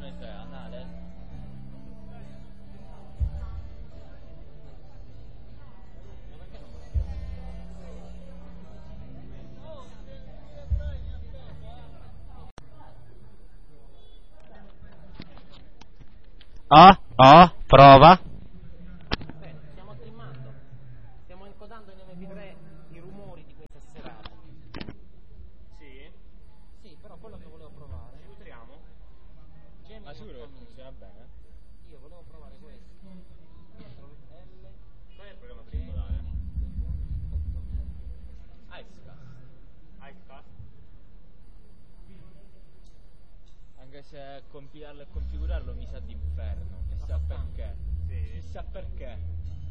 versione 3, anale. Prova. Bene, stiamo trimmando. Stiamo encodando in MP3 i rumori di questa serata. Sì? Sì, però quello che volevo provare. Ci utriamo? Ma sicuro che funziona bene? Io volevo provare questo. Control L. Qual è il programma particolare? Icecast. Anche se compilarlo e configurarlo mi sa d'inferno. Chissà perché. Sì. Chissà perché.